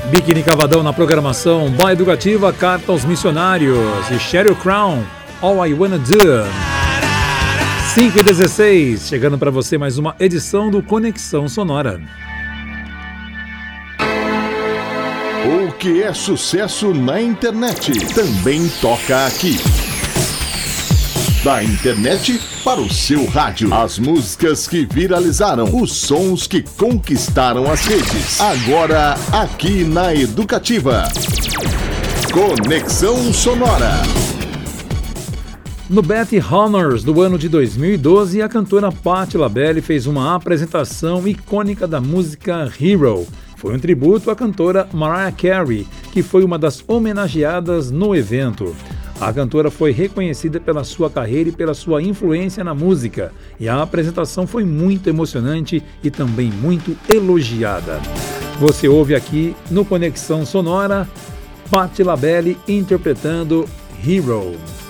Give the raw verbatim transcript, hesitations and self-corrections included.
Biquíni Cavadão na programação, Boa Educativa, Carta aos Missionários e Sheryl Crow, All I Wanna Do. cinco e dezesseis, chegando para você mais uma edição do Conexão Sonora. O que é sucesso na internet também toca aqui. Da internet para o seu rádio. As músicas que viralizaram, os sons que conquistaram as redes. Agora, aqui na Educativa. Conexão Sonora. No Betty Honors do ano de dois mil e doze, a cantora Patti LaBelle fez uma apresentação icônica da música Hero. Foi um tributo à cantora Mariah Carey, que foi uma das homenageadas no evento. A cantora foi reconhecida pela sua carreira e pela sua influência na música, e a apresentação foi muito emocionante e também muito elogiada. Você ouve aqui no Conexão Sonora, Patti LaBelle interpretando Hero.